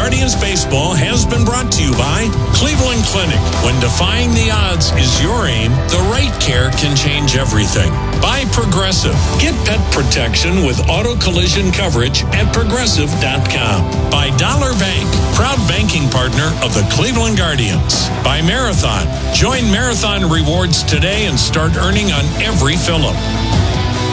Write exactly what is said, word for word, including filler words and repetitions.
Guardians Baseball has been brought to you by Cleveland Clinic. When defying the odds is your aim, the right care can change everything. By Progressive. Get pet protection with auto collision coverage at progressive dot com. By Dollar Bank, proud banking partner of the Cleveland Guardians. By Marathon. Join Marathon Rewards today and start earning on every fill-up.